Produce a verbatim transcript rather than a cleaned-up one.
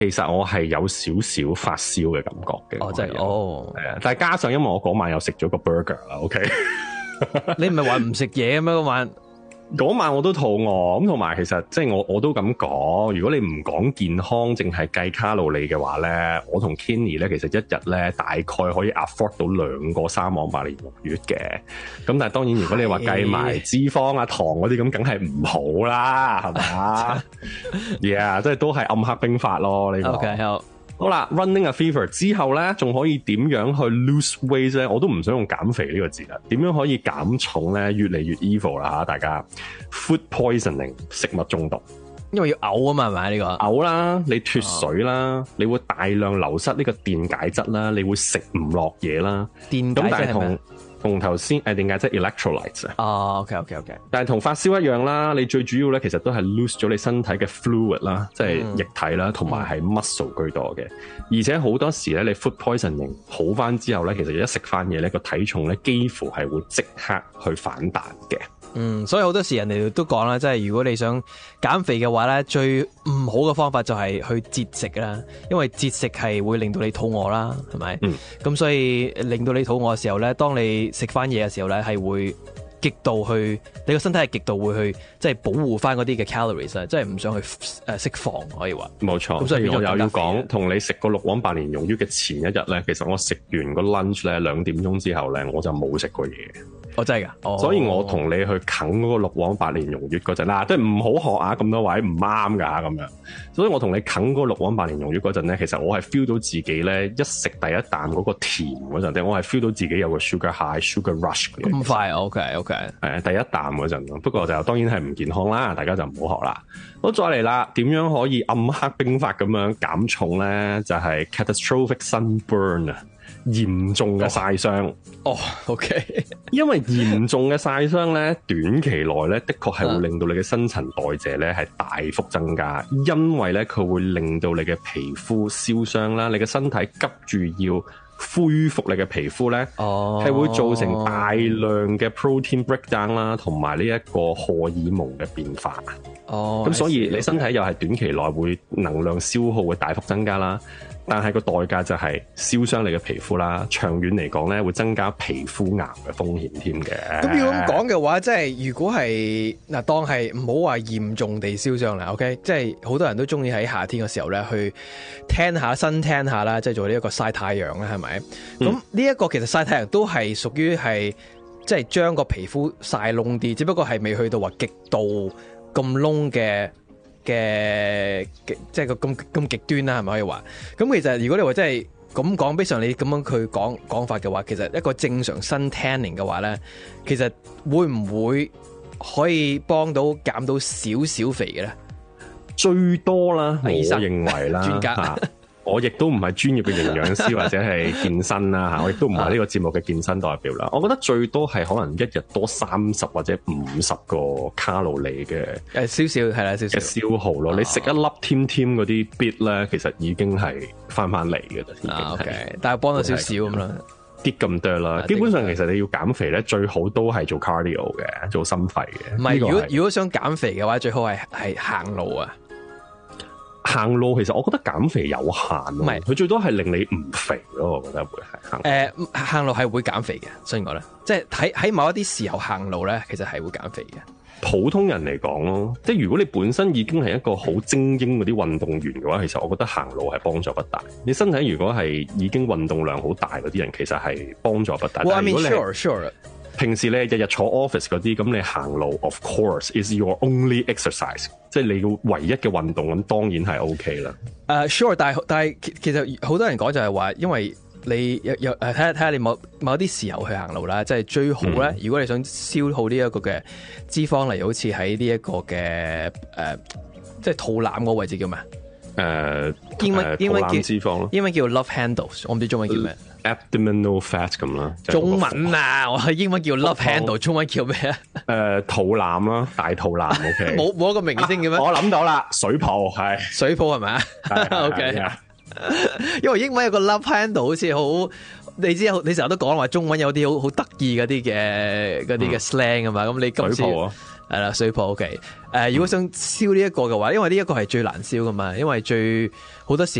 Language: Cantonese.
其實我係有少少發燒嘅感覺嘅。 哦，真係哦， 係啊，但係加上因為我嗰晚又食咗個 burger 啦 ，OK 你唔係話唔食嘢咩嗰晚？ 嗰晚我都肚餓，咁同埋其實即係我我都咁講，如果你唔講健康，淨係計卡路里嘅話咧，我同 Kenny 咧其實一日咧大概可以 afford 到兩個三黃百年肉月嘅。咁但係當然如果你話計埋脂肪啊糖嗰啲咁，梗係唔好啦，係嘛？Yeah，即係都係暗黑兵法咯呢個。 OK， 好。 好啦 ，Running a Fever 之後咧，仲可以點樣去 lose weight 咧？我都唔想用減肥呢個字啦。點樣可以減重咧？越嚟越 evil 啦嚇，大家 food poisoning 食物中毒， 因為要嘔啊嘛，係咪呢個？ 嘔啦，你脫水啦，哦、你會大量流失呢個電解質啦，你會食唔落嘢啦。 電解質係咩？ 同頭先誒電解質 electrolytes 啊。 哦 ，OK OK OK。 但係同發燒一樣啦，你最主要咧其實都係 lose 咗你身體嘅 fluid 啦，即係液體啦，同埋係 muscle 居多嘅。而且好多時咧，你 food poisoning 好翻之後咧，其實一食翻嘢咧，個體重咧幾乎係會即刻去反彈嘅。 嗯，所以好多時人哋都講啦，即係如果你想減肥嘅話咧，最唔好嘅方法就係去節食啦，因為節食係會令到你肚餓啦，係咪？嗯。咁所以令到你肚餓嘅時候咧，當你食翻嘢嘅時候咧，係會極度去，你個身體係極度會去，即係保護翻嗰啲嘅 calories 啊，即係唔想去誒釋放，可以話。冇錯。咁所以我又要講，同你食個六黃白蓮蓉魚嘅前一日咧，其實我食完個 lunch 咧兩點鐘之後咧，我就冇食過嘢。哦，真係噶，哦、所以我同你去啃嗰個六黃白蓮蓉月嗰陣啦，即係唔好學啊咁多位唔啱噶咁樣。所以我同你啃嗰個六黃白蓮蓉月嗰陣咧，其實我係 feel 到自己咧一食第一啖嗰個甜嗰陣，我係 feel 到自己有個 sugar high、sugar rush 嘅。咁快 ？OK OK。係第一啖嗰陣咯，不過就當然係唔健康啦，大家就唔好學啦。好，再嚟啦，點樣可以暗黑兵法咁樣減重咧？就係、是、catastrophic sunburn 啊！嚴重嘅曬傷哦 ，OK，因為嚴重嘅曬傷咧，短期內咧的確係會令到你嘅新陳代謝咧係大幅增加，因為咧佢會令到你嘅皮膚燒傷啦，你嘅身體急住要恢復你嘅皮膚咧，哦，係會造成大量嘅 protein breakdown 啦，同埋呢一個荷爾蒙嘅變化，哦，咁所以你身體又係短期內會能量消耗會大幅增加啦。但係個代價就係燒傷你嘅皮膚啦，長遠嚟講咧會增加皮膚癌嘅風險添嘅。 咁如果咁講嘅話，即係如果係嗱，當係唔好話嚴重地燒傷啦 ，OK， 即係好多人都中意喺夏天嘅時候咧去 tan 下身 tan 下啦，即係做呢一個曬太陽啦，係咪？咁呢一個其實曬太陽都係屬於係即係將個皮膚曬燶啲，只不過係未去到話極度咁燶嘅。嘅即係個咁咁極端啦，係咪可以話？咁其實如果你話真係咁講，比上你咁樣去講講法嘅話，其實一個正常新 tanning 嘅話咧，其實會唔會可以幫到減到少少肥嘅咧？ 最多啦，我認為啦，專家。我亦都唔係專業嘅營養師或者係健身啦嚇，我亦都唔係呢個節目嘅健身代表啦。我覺得最多係可能一日多三十或者五十個卡路里嘅誒少少係啦，少少嘅消耗咯。你食一粒添添嗰啲 bit 咧，其實已經係翻翻嚟嘅啦。啊 OK， 但係幫到少少咁啦，啲咁多啦。基本上其實你要減肥咧，最好都係做 cardio 嘅，做心肺嘅。唔係，如果如果想減肥嘅話，最好係係行路啊。行路其實我覺得減肥有限咯，唔係佢最多係令你唔肥咯，我覺得會係行。誒、呃，行路係會減肥嘅，所以我咧，即係喺喺某一啲時候行路咧，其實係會減肥嘅。普通人嚟講咯，即係如果你本身已經係一個好精英嗰啲運動員嘅話，其實我覺得行路係幫助不大。你身體如果係已經運動量好大嗰啲人，其實係幫助不大。Well, 但係如果你 I mean, sure, sure. 平時你日日坐 office 嗰啲，咁你行路 of course is your only exercise， 即係你嘅唯一嘅運動，咁當然係 OK 啦。誒、uh, sure， 但係但係其實好多人講就係話，因為你有有誒睇下睇下你某某啲時候去行路啦，即係最好咧。嗯、如果你想消耗呢一個嘅脂肪，例如好似喺呢一個嘅誒、呃，即係肚腩嗰個位置叫咩？誒、呃、英文英文叫脂肪咯，英文叫 love handles， 我唔知中文叫咩。abdominal fat 咁啦，中文啊，我係英文叫 love handle， 中文叫咩啊？誒、呃，肚腩啦，大肚腩 ，OK， 冇冇一個明星嘅咩？我諗到啦，水泡係水泡係咪啊 ？OK， 因為英文有個 love handle， 好似好，你知你成日都講話中文有啲好好得意嗰啲嘅嗰啲嘅 slang 啊嘛，咁你今次。 係啦，水泡 OK。誒、呃，如果想燒呢一個嘅話，因為呢一個係最難燒噶嘛，因為最好多時